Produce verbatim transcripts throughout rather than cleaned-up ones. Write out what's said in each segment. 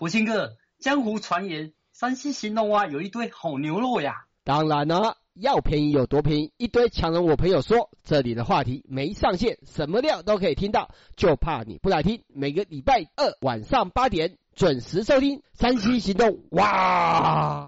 博兴哥，江湖传言山西兴隆啊有一堆好牛肉呀。 当然了，要便宜有多便宜，一堆强人我朋友说，这里的话题没上限，什么料都可以听到，就怕你不来听。每个礼拜二晚上八点准时收听山西行动。哇！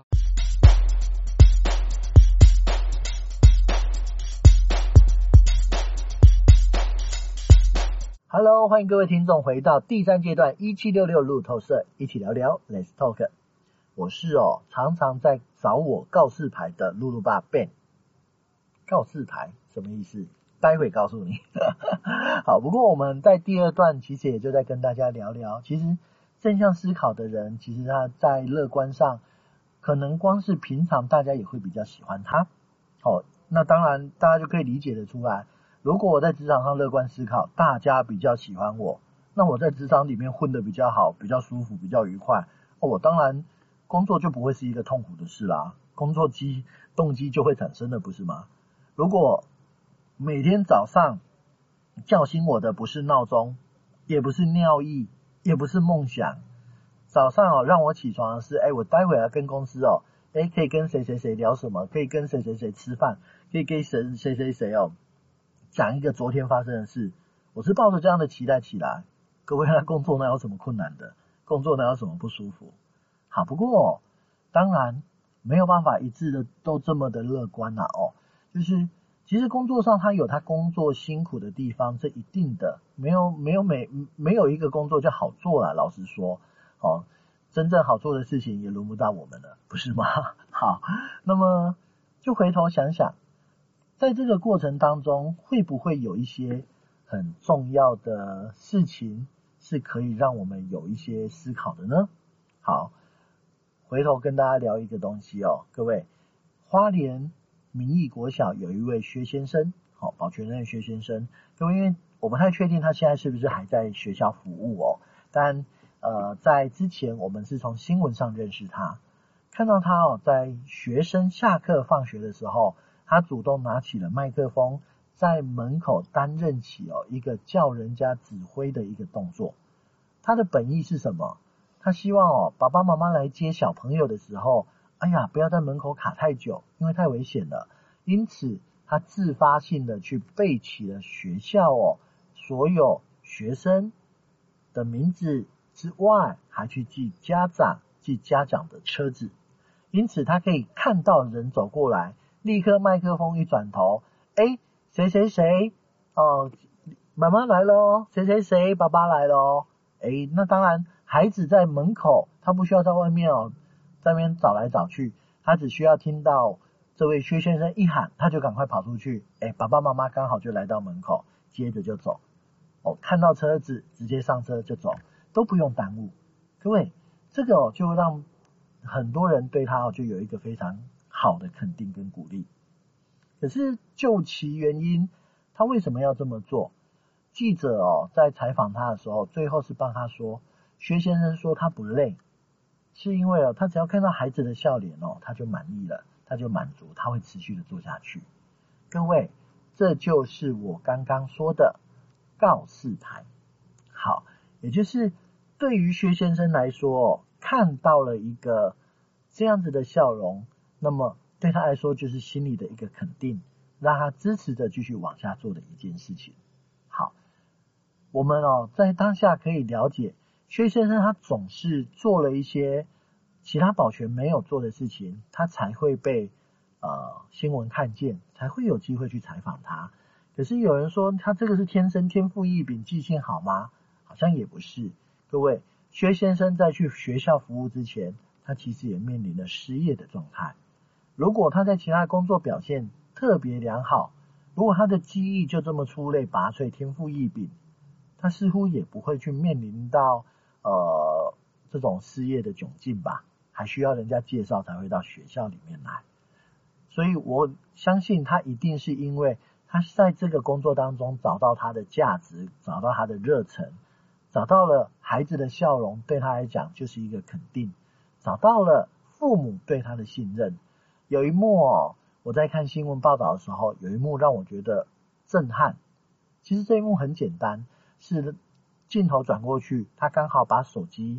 Hello， 欢迎各位听众回到第三阶段一七六六路透社，一起聊聊 Let's Talk。我是哦，常常在找我告示牌的露露爸 Ben。告示牌什么意思？待会告诉你。好，不过我们在第二段其实也就在跟大家聊聊，其实正向思考的人，其实他在乐观上，可能光是平常大家也会比较喜欢他。哦，那当然大家就可以理解得出来。如果我在职场上乐观思考，大家比较喜欢我，那我在职场里面混得比较好，比较舒服，比较愉快，哦，我当然工作就不会是一个痛苦的事啦，工作机动机就会产生了，不是吗？如果每天早上叫醒我的不是闹钟，也不是尿意，也不是梦想，早上哦让我起床的是，哎，我待会要跟公司哦，哎，可以跟谁谁谁聊什么，可以跟谁谁谁吃饭，可以跟谁谁谁谁哦讲一个昨天发生的事，我是抱着这样的期待起来。各位，那工作哪有什么困难的？工作哪有什么不舒服？好，不过当然没有办法一致的都这么的乐观啦哦。就是其实工作上他有他工作辛苦的地方，这一定的，没有没有每没有一个工作就好做啦。老实说，哦，真正好做的事情也轮不到我们了，不是吗？好，那么就回头想想。在这个过程当中，会不会有一些很重要的事情是可以让我们有一些思考的呢？好，回头跟大家聊一个东西哦，各位，花莲民意国小有一位薛先生，好，保全任薛先生，各位，因为我不太确定他现在是不是还在学校服务哦，但呃，在之前我们是从新闻上认识他，看到他哦，在学生下课放学的时候。他主动拿起了麦克风，在门口担任起哦一个叫人家指挥的一个动作。他的本意是什么？他希望哦爸爸妈妈来接小朋友的时候，哎呀不要在门口卡太久，因为太危险了。因此他自发性的去背起了学校哦所有学生的名字之外，还去记家长记家长的车子。因此他可以看到人走过来。立刻麦克风一转头，诶，谁谁谁哦，妈妈来咯，谁谁谁爸爸来咯。诶，那当然孩子在门口，他不需要在外面哦在那边找来找去，他只需要听到这位薛先生一喊，他就赶快跑出去，诶，爸爸妈妈刚好就来到门口，接着就走哦，看到车子直接上车就走，都不用耽误。各位，这个哦就让很多人对他哦就有一个非常好的肯定跟鼓励。可是究其原因，他为什么要这么做？记者哦在采访他的时候，最后是帮他说，薛先生说他不累，是因为哦他只要看到孩子的笑脸哦，他就满意了，他就满足，他会持续的做下去。各位，这就是我刚刚说的告示牌。好，也就是对于薛先生来说哦，看到了一个这样子的笑容，那么对他来说就是心里的一个肯定，让他支持着继续往下做的一件事情。好，我们哦在当下可以了解，薛先生他总是做了一些其他保全没有做的事情，他才会被呃新闻看见，才会有机会去采访他。可是有人说他这个是天生天赋异禀，记性好吗？好像也不是。各位，薛先生在去学校服务之前，他其实也面临了失业的状态。如果他在其他工作表现特别良好，如果他的技艺就这么出类拔萃，天赋异禀，他似乎也不会去面临到呃这种失业的窘境吧，还需要人家介绍才会到学校里面来。所以我相信他一定是因为他在这个工作当中找到他的价值，找到他的热忱，找到了孩子的笑容，对他来讲就是一个肯定，找到了父母对他的信任。有一幕哦，我在看新闻报道的时候，有一幕让我觉得震撼。其实这一幕很简单，是镜头转过去，他刚好把手机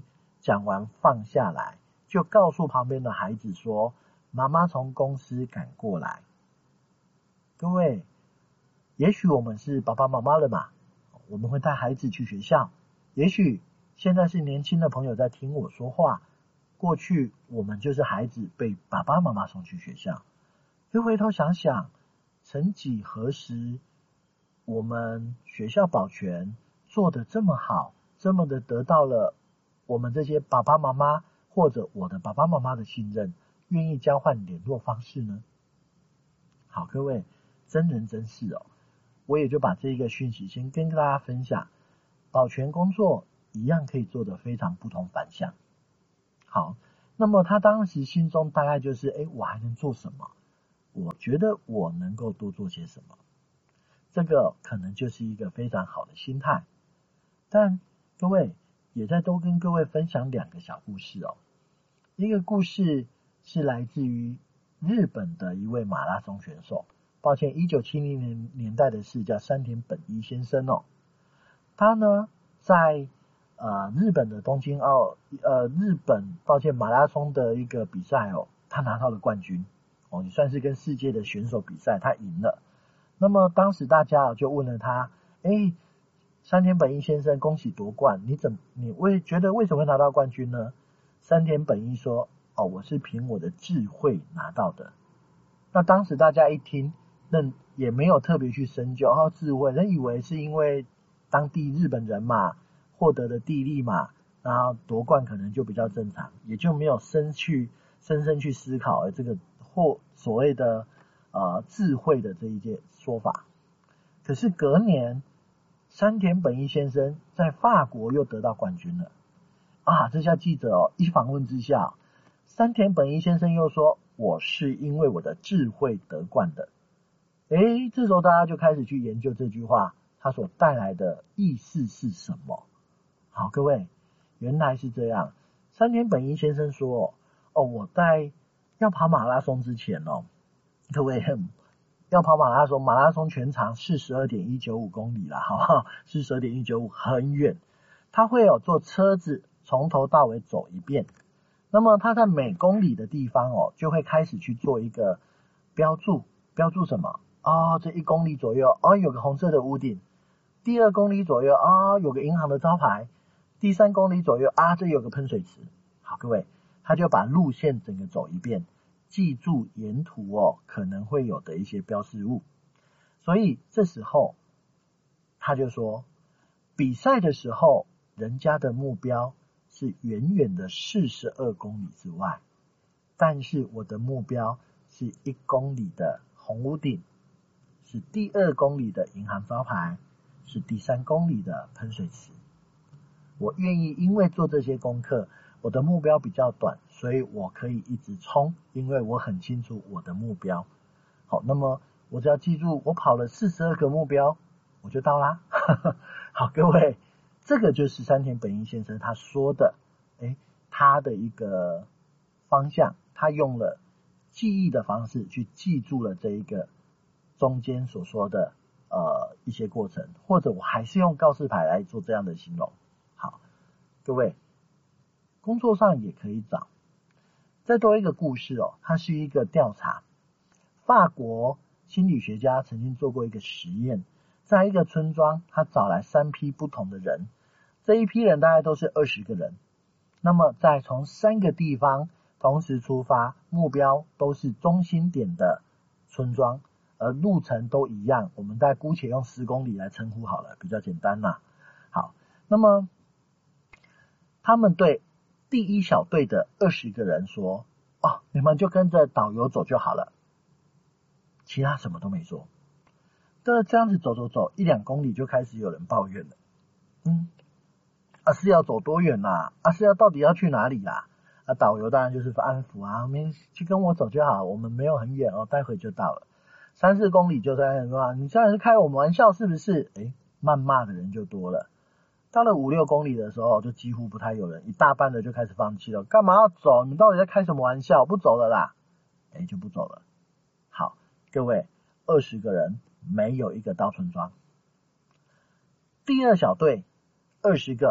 讲完放下来，就告诉旁边的孩子说，妈妈从公司赶过来。各位，也许我们是爸爸妈妈了嘛，我们会带孩子去学校，也许现在是年轻的朋友在听我说话，过去我们就是孩子被爸爸妈妈送去学校。就回头想想，曾几何时我们学校保全做得这么好，这么的得到了我们这些爸爸妈妈或者我的爸爸妈妈的信任，愿意交换联络方式呢？好，各位，真人真事哦，我也就把这个讯息先跟大家分享。保全工作一样可以做得非常不同凡响。好，那么他当时心中大概就是，诶，我还能做什么？我觉得我能够多做些什么？这个可能就是一个非常好的心态。但各位也在多跟各位分享两个小故事哦。一个故事是来自于日本的一位马拉松选手，抱歉，一九七零年年代的事，叫山田本一先生哦。他呢，在呃日本的东京奥呃日本抱歉马拉松的一个比赛哦，他拿到了冠军哦，也算是跟世界的选手比赛，他赢了。那么当时大家就问了他，诶，山田本一先生，恭喜夺冠，你怎你为觉得为什么会拿到冠军呢？山田本一说，哦，我是凭我的智慧拿到的。那当时大家一听，那也没有特别去深究，哦，智慧，人以为是因为当地日本人嘛，获得的地利嘛，然后夺冠可能就比较正常，也就没有深去深深去思考这个或所谓的呃智慧的这一件说法。可是隔年，山田本一先生在法国又得到冠军了啊！这下记者哦一访问之下，山田本一先生又说，我是因为我的智慧得冠的。诶，这时候大家就开始去研究这句话它所带来的意思是什么。好，各位，原来是这样。山田本一先生说，哦，我在要跑马拉松之前哦，各位要跑马拉松，马拉松全长 四十二点一九五 公里啦，好不好？ 四十二点一九五 很远。他会有坐车子从头到尾走一遍。那么他在每公里的地方哦，就会开始去做一个标注，标注什么？哦，这一公里左右，哦，有个红色的屋顶。第二公里左右，啊、哦，有个银行的招牌。第三公里左右，啊，这有个喷水池。好，各位，他就把路线整个走一遍。记住沿途哦可能会有的一些标示物，所以这时候他就说，比赛的时候人家的目标是远远的四十二公里之外，但是我的目标是一公里的红屋顶，是第二公里的银行招牌，是第三公里的喷水池。我愿意因为做这些功课，我的目标比较短，所以我可以一直冲，因为我很清楚我的目标。好，那么我只要记住我跑了四十二个目标，我就到啦。好，各位，这个就是山田本一先生他说的，诶，他的一个方向，他用了记忆的方式去记住了这一个中间所说的呃一些过程，或者我还是用告示牌来做这样的形容。好，各位，工作上也可以找。再多一个故事哦，它是一个调查。法国心理学家曾经做过一个实验，在一个村庄，他找来三批不同的人，这一批人大概都是二十个人。那么再从三个地方同时出发，目标都是中心点的村庄，而路程都一样，我们大概姑且用十公里来称呼好了，比较简单啦。好，那么他们对第一小队的二十个人说，哦，你们就跟着导游走就好了，其他什么都没说。这这样子走走走，一两公里就开始有人抱怨了。嗯，啊是要走多远啦？啊是要到底要去哪里啦？啊导游当然就是安抚啊，没去跟我走就好，我们没有很远哦，待会就到了。三四公里就在那说，你这样是开我们玩笑是不是？诶，谩骂的人就多了。到了五六公里的时候，就几乎不太有人，一大半的就开始放弃了。干嘛要走？你们到底在开什么玩笑？不走了啦！哎，就不走了。好，各位，二十个人没有一个到村庄。第二小队二十个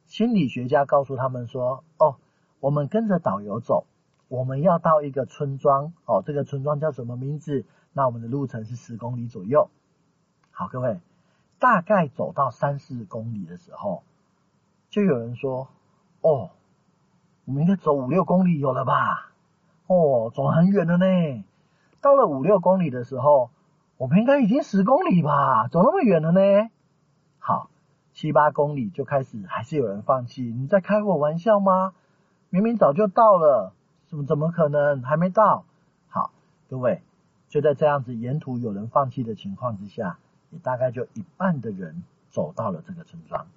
心理学家告诉他们说，哦，我们跟着导游走，我们要到一个村庄，哦，这个村庄叫什么名字？那我们的路程是十公里左右。好，各位，大概走到三四公里的时候，就有人说，哦，我们应该走五六公里有了吧？哦，走很远了呢。到了五六公里的时候，我们应该已经十公里吧？走那么远了呢？好，七八公里就开始还是有人放弃。你在开我玩笑吗？明明早就到了，怎么怎么可能还没到？好，各位，就在这样子沿途有人放弃的情况之下，也大概就一半的人走到了这个村庄。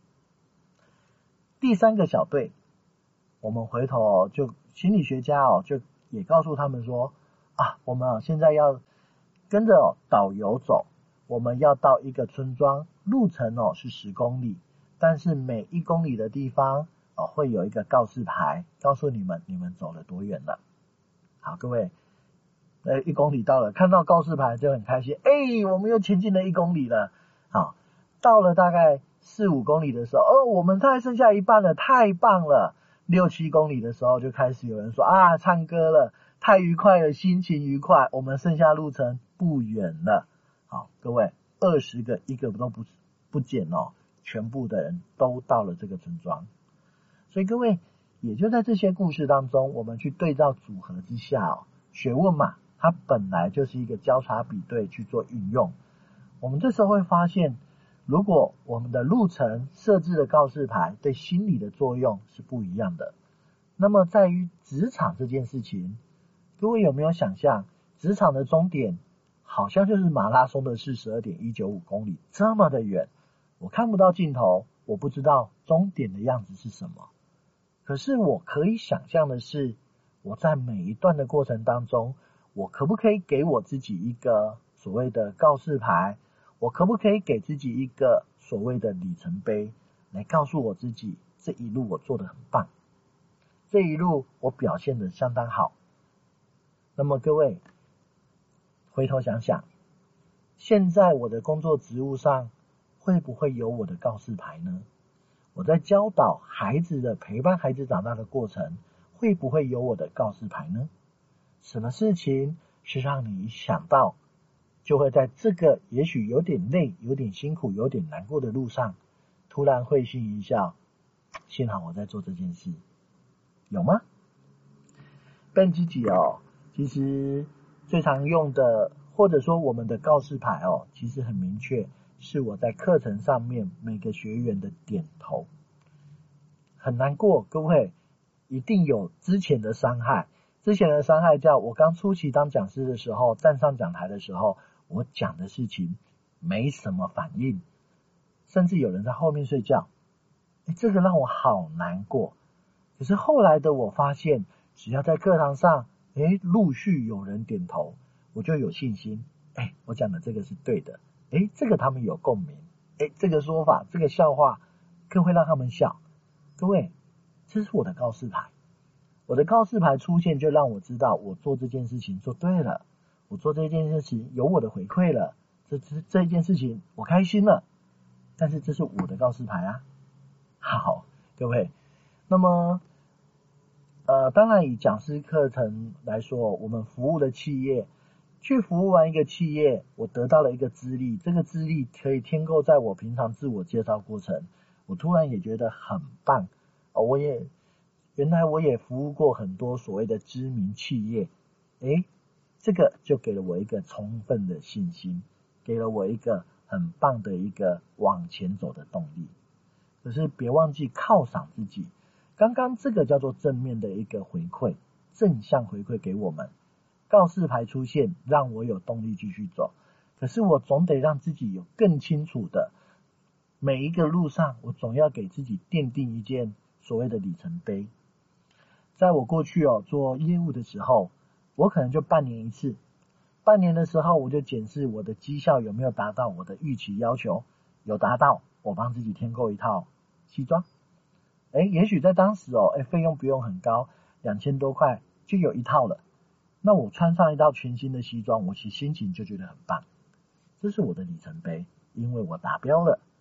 第三个小队，我们回头哦，就心理学家哦，就也告诉他们说啊，我们现在要跟着、哦、导游走，我们要到一个村庄，路程哦是十公里，但是每一公里的地方哦会有一个告示牌，告诉你们你们走了多远了。好，各位，呃，一公里到了，看到告示牌就很开心，哎，我们又前进了一公里了。好，到了大概四五公里的时候，哦，我们才剩下一半了，太棒了。六七公里的时候就开始有人说啊，唱歌了，太愉快了，心情愉快，我们剩下路程不远了。好，各位，二十个一个都不不减哦，全部的人都到了这个村庄。所以各位，也就在这些故事当中，我们去对照组合之下哦，学问嘛，它本来就是一个交叉比对去做运用。我们这时候会发现，如果我们的路程设置的告示牌对心理的作用是不一样的，那么在于职场这件事情，各位有没有想象，职场的终点好像就是马拉松的四十二点一九五公里，这么的远，我看不到尽头，我不知道终点的样子是什么。可是我可以想象的是，我在每一段的过程当中，我可不可以给我自己一个所谓的告示牌，我可不可以给自己一个所谓的里程碑，来告诉我自己这一路我做得很棒，这一路我表现得相当好。那么各位回头想想，现在我的工作职务上会不会有我的告示牌呢？我在教导孩子的陪伴孩子长大的过程，会不会有我的告示牌呢？什么事情是让你一想到就会在这个也许有点累、有点辛苦、有点难过的路上，突然会心一笑，幸好我在做这件事，有吗？Ben自己哦，其实最常用的，或者说我们的告示牌哦，其实很明确，是我在课程上面每个学员的点头。很难过，各位一定有之前的伤害，之前的伤害叫我刚初期当讲师的时候，站上讲台的时候，我讲的事情没什么反应，甚至有人在后面睡觉，诶这个让我好难过。可是后来的我发现，只要在课堂上诶陆续有人点头，我就有信心，诶我讲的这个是对的，诶这个他们有共鸣，诶这个说法这个笑话更会让他们笑。各位，这是我的告示牌，我的告示牌出现就让我知道我做这件事情做对了，我做这件事情有我的回馈了，这这这件事情我开心了，但是这是我的告示牌啊。好，各位，那么呃，当然以讲师课程来说，我们服务的企业，去服务完一个企业，我得到了一个资历，这个资历可以添购在我平常自我介绍过程，我突然也觉得很棒，哦、我也原来我也服务过很多所谓的知名企业，诶，这个就给了我一个充分的信心，给了我一个很棒的一个往前走的动力。可是别忘记犒赏自己，刚刚这个叫做正面的一个回馈，正向回馈给我们，告示牌出现让我有动力继续走，可是我总得让自己有更清楚的，每一个路上我总要给自己奠定一件所谓的里程碑。在我过去哦做业务的时候，我可能就半年一次，半年的时候我就检视我的绩效有没有达到我的预期要求，有达到，我帮自己添购一套西装，诶也许在当时哦，诶费用不用很高，两千多块就有一套了，那我穿上一套全新的西装，我其实心情就觉得很棒，这是我的里程碑，因为我达标了。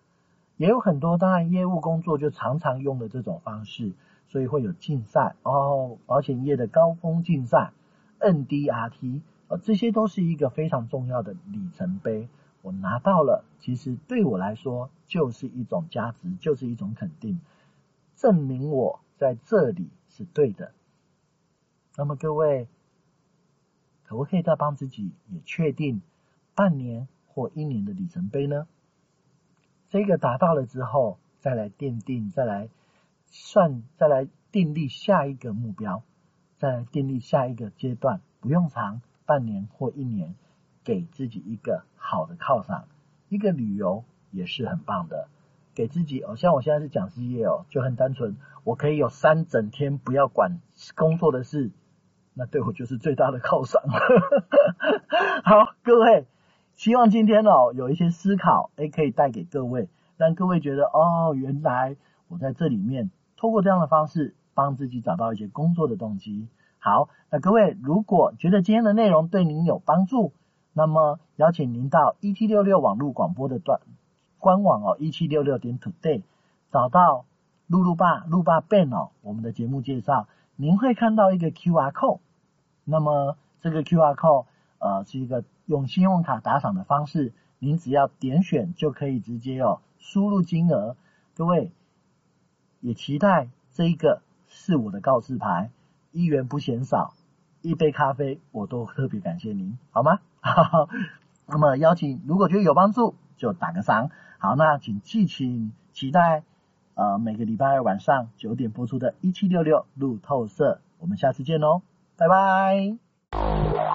也有很多当然业务工作就常常用的这种方式，所以会有竞赛哦，保险业的高峰竞赛 N D R T、哦、这些都是一个非常重要的里程碑。我拿到了，其实对我来说就是一种价值，就是一种肯定，证明我在这里是对的。那么各位可不可以再帮自己也确定半年或一年的里程碑呢？这个达到了之后，再来奠定，再来算，再来订立下一个目标，再来订立下一个阶段，不用长，半年或一年，给自己一个好的犒赏，一个旅游也是很棒的。给自己哦，像我现在是讲师业哦，就很单纯，我可以有三整天不要管工作的事，那对我就是最大的犒赏。好，各位，希望今天哦有一些思考，诶，可以带给各位，让各位觉得哦，原来我在这里面透过这样的方式帮自己找到一些工作的动机。好，那各位如果觉得今天的内容对您有帮助，那么邀请您到一七六六网络广播的段官网哦 一七六六点 today 找到露露爸露爸 Ben 哦我们的节目介绍，您会看到一个 Q R code， 那么这个 Q R code 呃是一个用信用卡打赏的方式，您只要点选就可以直接哦输入金额。各位也期待这一个是我的告示牌，一元不嫌少，一杯咖啡我都特别感谢您，好吗？那么邀请如果觉得有帮助就打个赏。好，那请敬请期待呃每个礼拜二晚上九点播出的一七六六路透社，我们下次见喽，拜拜。